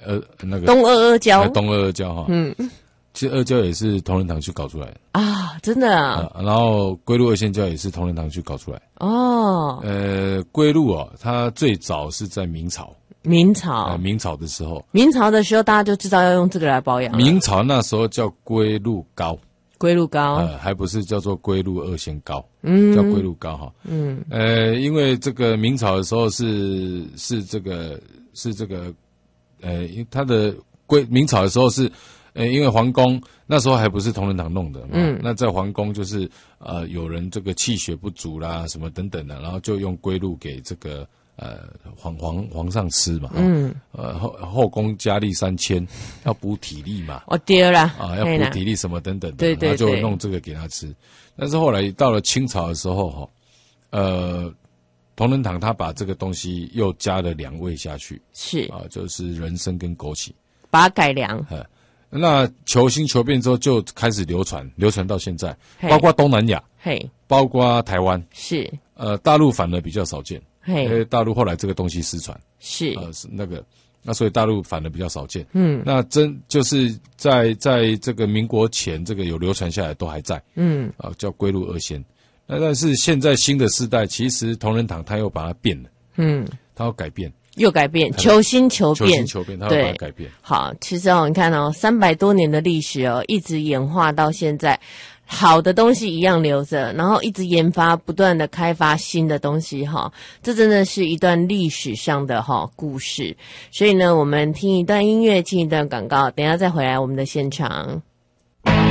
那个东阿阿胶， 东阿阿胶哈，其实阿胶也是同仁堂去搞出来的啊，真的啊。 然后龟鹿二仙胶也是同仁堂去搞出来。 哦， 龟鹿它最早是在明朝。 明朝的时候， 大家就知道要用这个来保养了。 明朝那时候叫龟鹿膏， 龟鹿膏， 还不是叫做龟鹿二仙膏，叫龟鹿膏哈。因为这个明朝的时候是这个，它的明朝的时候是，因为皇宫那时候还不是同仁堂弄的嘛，那在皇宫就是有人这个气血不足啦，什么等等的，然后就用龟鹿给这个。皇上吃嘛，后宫佳丽3000，要补体力嘛， 对啦， 要补体力什么等等的， 对， 然后就弄这个给他吃。但是后来到了清朝的时候，同仁堂他把这个东西又加了2味下去，是就是人参跟枸杞， 把它改良。 那求新求变之后就开始流传到现在，包括东南亚，包括台湾，是大陆反而比较少见。因为大陆后来这个东西失传，是那所以大陆反而比较少见。那就是在这个民国前，这个有流传下来都还在。叫龟鹿二仙。那但是现在新的世代，其实同仁堂他又把它变了。他要改变， 求新求变， 他要把它改变。 好，其实你看300多年的历史一直演化到现在。好的东西一样留着，然后一直研发，不断的开发新的东西这真的是一段历史上的故事。所以呢，我们听一段音乐，进一段广告，等一下再回来我们的现场。